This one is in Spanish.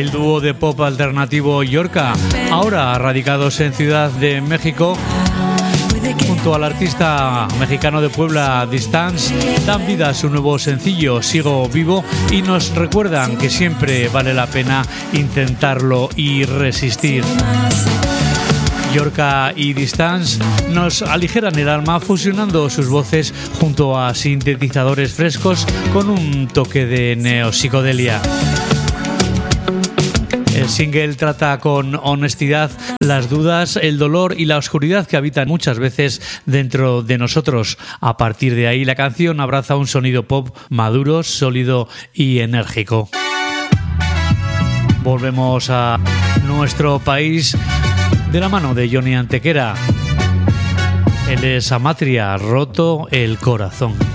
el dúo de pop alternativo Yorka, ahora radicados en Ciudad de México, junto al artista mexicano de Puebla Distance, dan vida a su nuevo sencillo Sigo Vivo y nos recuerdan que siempre vale la pena intentarlo y resistir. Yorka y Distance nos aligeran el alma fusionando sus voces junto a sintetizadores frescos con un toque de neopsicodelia. El single trata con honestidad las dudas, el dolor y la oscuridad que habitan muchas veces dentro de nosotros. A partir de ahí, la canción abraza un sonido pop maduro, sólido y enérgico. Volvemos a nuestro país de la mano de Johnny Antequera. Él es Amatria, Roto el Corazón.